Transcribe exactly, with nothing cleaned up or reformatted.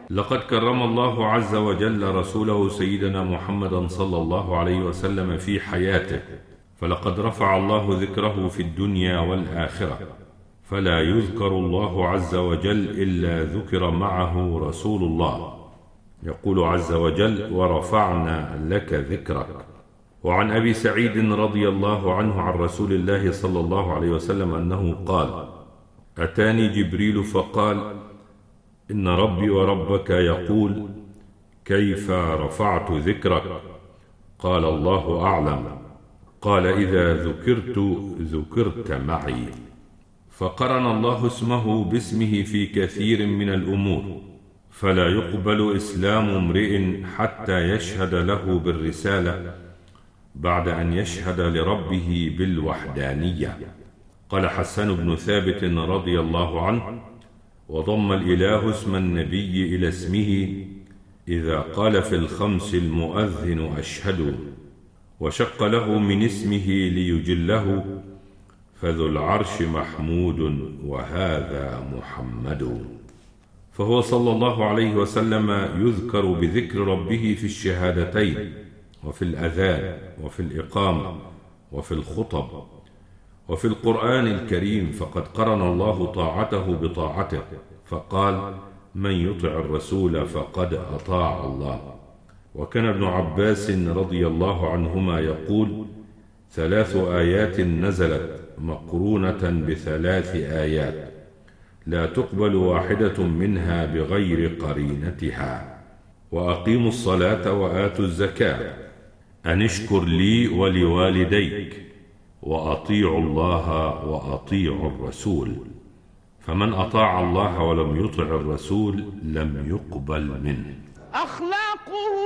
لقد كرم الله عز وجل رسوله سيدنا محمدا صلى الله عليه وسلم في حياته، فلقد رفع الله ذكره في الدنيا والآخرة، فلا يذكر الله عز وجل إلا ذكر معه رسول الله. يقول عز وجل: ورفعنا لك ذكرك. وعن أبي سعيد رضي الله عنه عن رسول الله صلى الله عليه وسلم أنه قال: أتاني جبريل فقال: إن ربي وربك يقول: كيف رفعت ذكرك؟ قال: الله أعلم. قال: إذا ذكرت ذكرت معي. فقرن الله اسمه باسمه في كثير من الأمور، فلا يقبل إسلام امرئ حتى يشهد له بالرسالة بعد أن يشهد لربه بالوحدانية. قال حسان بن ثابت رضي الله عنه: وضم الإله اسم النبي إلى اسمه إذا قال في الخمس المؤذن أشهد، وشق له من اسمه ليجله، فذو العرش محمود وهذا محمد. فهو صلى الله عليه وسلم يذكر بذكر ربه في الشهادتين، وفي الأذان، وفي الإقامة، وفي الخطب، وفي القرآن الكريم، فقد قرن الله طاعته بطاعته، فقال: من يطع الرسول فقد أطاع الله. وكان ابن عباس رضي الله عنهما يقول: ثلاث آيات نزلت مقرونة بثلاث آيات لا تقبل واحدة منها بغير قرينتها: وأقيموا الصلاة وآتوا الزكاة، أن اشكر لي ولوالديك، وأطيعوا الله وأطيعوا الرسول. فمن أطاع الله ولم يطع الرسول لم يقبل منه. أخلاقه